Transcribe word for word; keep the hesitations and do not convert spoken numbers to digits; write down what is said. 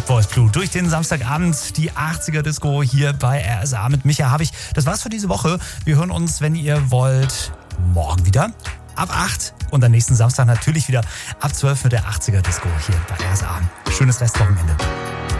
Boys Blue durch den Samstagabend, die achtziger-Disco hier bei R S A mit Micha Habicht. Das war's für diese Woche. Wir hören uns, wenn ihr wollt, morgen wieder ab acht und am nächsten Samstag natürlich wieder ab zwölf mit der achtziger-Disco hier bei R S A. Schönes Restwochenende.